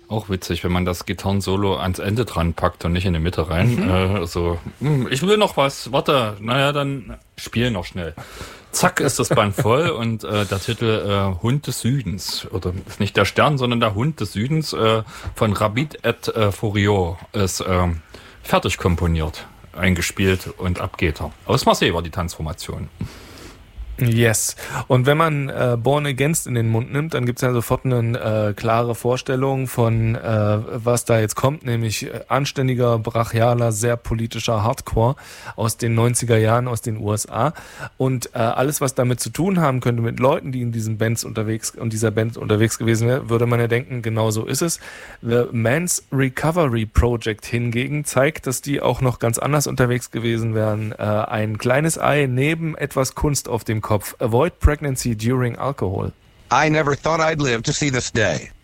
Auch witzig, wenn man das Gitarrensolo ans Ende dran packt und nicht in die Mitte rein. Ich will noch was, warte, naja, dann spiel noch schnell. Zack ist das Band voll und der Titel Hund des Südens, oder ist nicht der Stern, sondern der Hund des Südens von Rabid et Furieux ist fertig komponiert, eingespielt und ab geht er. Aus Marseille war die Tanzformation. Yes. Und wenn man Born Against in den Mund nimmt, dann gibt's ja sofort eine klare Vorstellung von was da jetzt kommt, nämlich anständiger, brachialer, sehr politischer Hardcore aus den 90er Jahren aus den USA. Und alles, was damit zu tun haben könnte mit Leuten, die in dieser Band unterwegs gewesen wären, würde man ja denken, genau so ist es. The Man's Recovery Project hingegen zeigt, dass die auch noch ganz anders unterwegs gewesen wären. Ein kleines Ei neben etwas Kunst auf dem Kopf. Avoid pregnancy during alcohol. I never thought I'd live to see this day.